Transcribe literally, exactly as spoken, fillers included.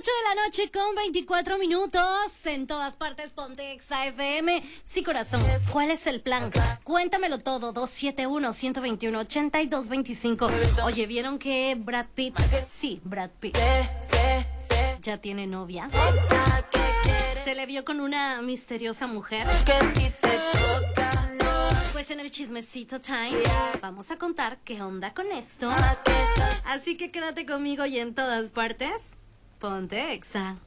ocho de la noche con veinticuatro minutos. En todas partes, ponte Exa F M. Sí, corazón, ¿cuál es el plan? Cuéntamelo todo. dos siete uno, uno dos uno, ocho dos dos cinco. Oye, ¿vieron que Brad Pitt? Sí, Brad Pitt ya tiene novia. Se le vio con una misteriosa mujer. Pues en el chismecito time vamos a contar qué onda con esto. Así que quédate conmigo y en todas partes, ponte Exa.